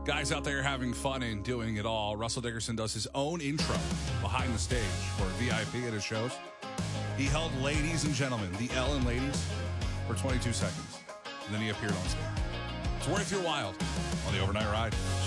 Guys out there having fun and doing it all. Russell Dickerson does his own intro behind the stage for VIP at his shows. He held Ladies and Gentlemen, the Ellen Ladies, for 22 seconds. And then he appeared on stage. It's worth your while on the Overnight Ride.